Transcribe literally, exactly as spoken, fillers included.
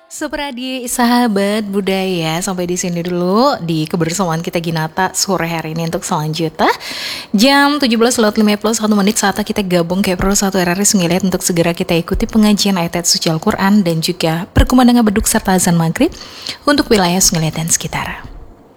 Supradi, sahabat budaya, sampai di sini dulu di kebersamaan kita Ginata sore hari ini. Untuk selanjutnya jam tujuh belas lewat lima puluh satu menit saatnya kita gabung ke Pro satu R R I Sungilet untuk segera kita ikuti pengajian ayat-ayat suci Al-Quran dan juga berkumandang beduk serta azan maghrib untuk wilayah Sungilet dan sekitar.